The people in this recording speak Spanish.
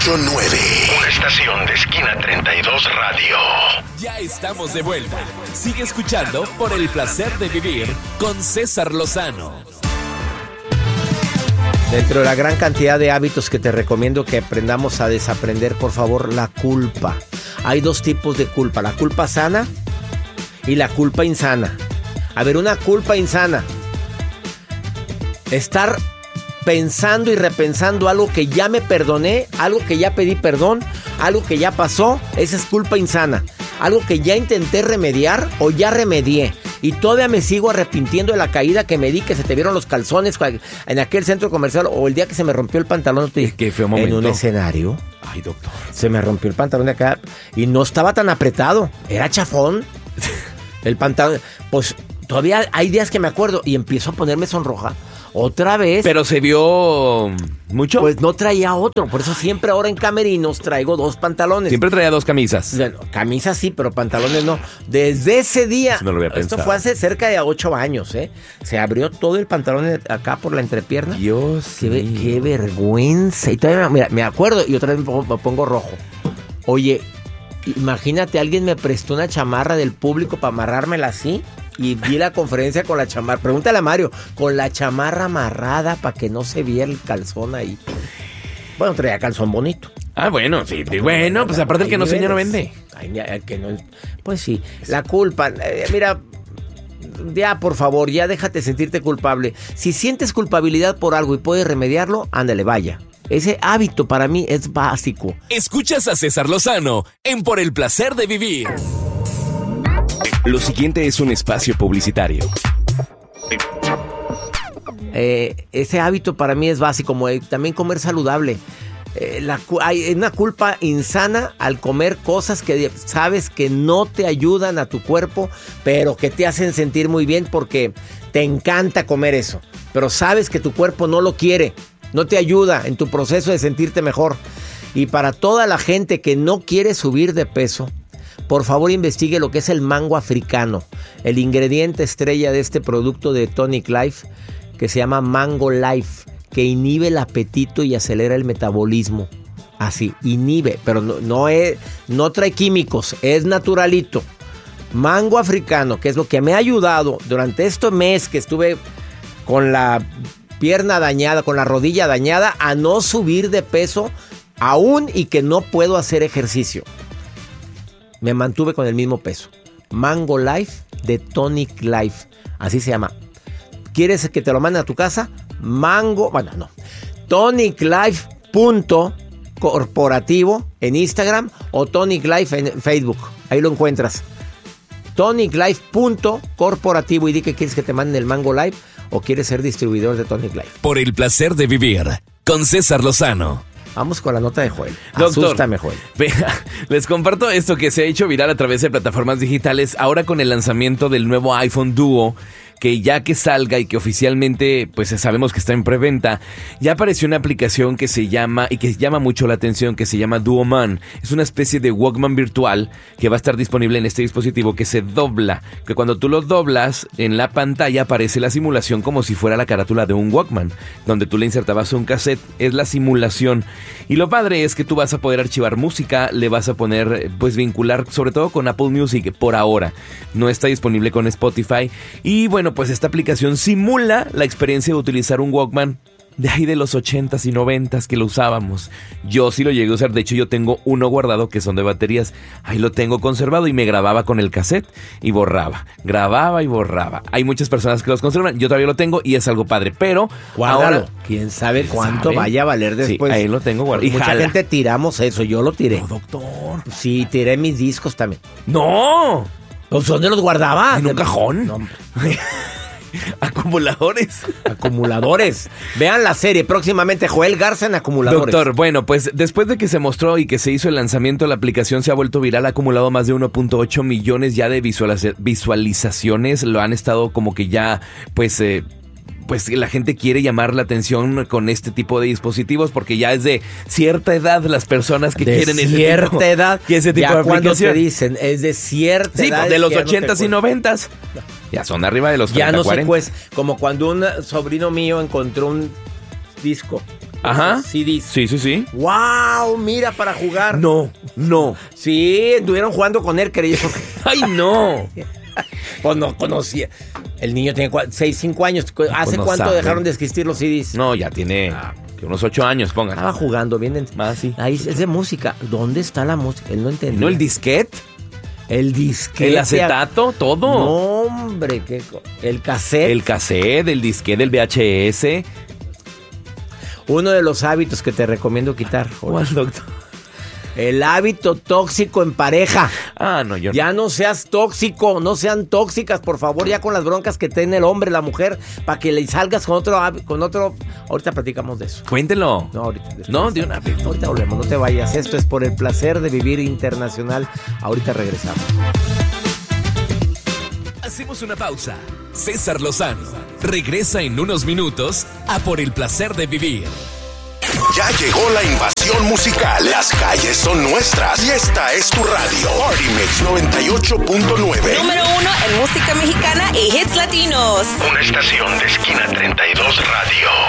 98.9. Una estación de Esquina 32 Radio. Ya estamos de vuelta. Sigue escuchando Por el Placer de Vivir con César Lozano. Dentro de la gran cantidad de hábitos que te recomiendo que aprendamos a desaprender, por favor, la culpa. Hay dos tipos de culpa, la culpa sana y la culpa insana. A ver, una culpa insana. Estar pensando y repensando algo que ya me perdoné, algo que ya pedí perdón, algo que ya pasó, esa es culpa insana. Algo que ya intenté remediar o ya remedié. Y todavía me sigo arrepintiendo de la caída que me di, que se te vieron los calzones en aquel centro comercial, o el día que se me rompió el pantalón. Qué feo momento. En un escenario. Ay, doctor. Se me rompió el pantalón de acá y no estaba tan apretado. Era chafón. El pantalón. Pues todavía hay días que me acuerdo y empiezo a ponerme sonroja. Otra vez. ¿Pero se vio mucho? Pues no traía otro. Por eso siempre ahora en camerinos traigo dos pantalones. Siempre traía dos camisas. Bueno, camisas sí, pero pantalones no. Desde ese día. No lo había pensado. Esto fue hace cerca de 8 años, ¿eh? Se abrió todo el pantalón acá por la entrepierna. Dios Qué vergüenza. Y todavía, mira, me acuerdo y otra vez me pongo rojo. Oye, imagínate, alguien me prestó una chamarra del público para amarrármela así. Y vi la conferencia con la chamarra. Pregúntale a Mario. Con la chamarra amarrada para que no se viera el calzón ahí. Bueno, traía calzón bonito. Ah, bueno, sí. Bueno, pues aparte el que no sueña no vende. Ay, el que no, pues sí. La culpa. Mira, ya por favor, ya déjate sentirte culpable. Si sientes culpabilidad por algo y puedes remediarlo, ándale, vaya. Ese hábito para mí es básico. Escuchas a César Lozano en Por el Placer de Vivir. Lo siguiente es un espacio publicitario. Ese hábito para mí es básico, como también comer saludable. Hay una culpa insana al comer cosas que sabes que no te ayudan a tu cuerpo, pero que te hacen sentir muy bien porque te encanta comer eso. Pero sabes que tu cuerpo no lo quiere, no te ayuda en tu proceso de sentirte mejor. Y para toda la gente que no quiere subir de peso, por favor investigue lo que es el mango africano, el ingrediente estrella de este producto de Tonic Life, que se llama Mango Life, que inhibe el apetito y acelera el metabolismo. Así, inhibe, pero no trae químicos, es naturalito. Mango africano, que es lo que me ha ayudado durante este mes que estuve con la pierna dañada, con la rodilla dañada, a no subir de peso aún y que no puedo hacer ejercicio. Me mantuve con el mismo peso. Mango Life de Tonic Life. Así se llama. ¿Quieres que te lo manden a tu casa? TonicLife.corporativo en Instagram o Tonic Life en Facebook. Ahí lo encuentras. TonicLife.corporativo y di que quieres que te manden el Mango Life o quieres ser distribuidor de Tonic Life. Por el Placer de Vivir con César Lozano. Vamos con la nota de Joel. Doctor, asústame, Joel. Les comparto esto que se ha hecho viral a través de plataformas digitales. Ahora con el lanzamiento del nuevo iPhone Duo, que ya que salga y que oficialmente pues sabemos que está en preventa, ya apareció una aplicación que se llama, y que llama mucho la atención, que se llama Duoman. Es una especie de Walkman virtual que va a estar disponible en este dispositivo, que se dobla, que cuando tú lo doblas en la pantalla aparece la simulación como si fuera la carátula de un Walkman, donde tú le insertabas un cassette. Es la simulación. Y lo padre es que tú vas a poder archivar música, le vas a poner, pues vincular sobre todo con Apple Music por ahora. No está disponible con Spotify. Y bueno, pues esta aplicación simula la experiencia de utilizar un Walkman de ahí de los 80s y 90s que lo usábamos. Yo sí lo llegué a usar, de hecho yo tengo uno guardado que son de baterías. Ahí lo tengo conservado y me grababa con el cassette y borraba. Grababa y borraba. Hay muchas personas que los conservan, yo todavía lo tengo y es algo padre, pero guárdalo. Ahora, ¿quién sabe cuánto vaya a valer después? Sí, ahí lo tengo guardado. Y mucha gente tiramos eso, yo lo tiré. No, doctor. Sí, tiré mis discos también. ¡No! ¿Dónde los guardaba? ¿En un cajón? No. Acumuladores. Vean la serie próximamente, Joel Garza en Acumuladores. Doctor, bueno, pues después de que se mostró y que se hizo el lanzamiento, la aplicación se ha vuelto viral, ha acumulado más de 1.8 millones ya de visualizaciones. Lo han estado como que ya, pues la gente quiere llamar la atención con este tipo de dispositivos porque ya es de cierta edad las personas que quieren ese tipo, edad. Que ese tipo ya de cuando aplicación. te dicen es de cierta edad. Sí, de los ya 80s y 90s. Ya son arriba de los 30, ya no 40. sé, pues, como cuando un sobrino mío encontró un disco Ajá. CDs. Sí. ¡Wow! Mira, para jugar. No. Sí, estuvieron jugando con él, creyó. ¡Ay, no! Pues no conocía. El niño tiene 5 años. ¿Hace no cuánto sabe. dejaron de existir los CDs? No, ya tiene unos 8 años, pongan. Estaba jugando, bien. Sí. Ahí es de música. ¿Dónde está la música? Él no entendía. ¿No el disquete? El disquete. ¿El acetato? Todo. No, hombre, el cassette. El cassette, el disquete, el VHS. Uno de los hábitos que te recomiendo quitar, Jorge. ¿Cuál, doctor? El hábito tóxico en pareja. No, yo Ya no seas tóxico, no sean tóxicas, por favor, ya con las broncas que tiene el hombre, la mujer, para que le salgas con otro. Ahorita platicamos de eso. Cuéntelo. No, ahorita. Después. No, de una vez. Ahorita volvemos, no te vayas. Esto es por el placer de vivir internacional. Ahorita regresamos. Hacemos una pausa. César Lozano regresa en unos minutos a Por el placer de vivir. Ya llegó la invasión musical. Las calles son nuestras. Y esta es tu radio. Party Mix 98.9. Número 1 en música mexicana y hits latinos. Una estación de Esquina 32 Radio.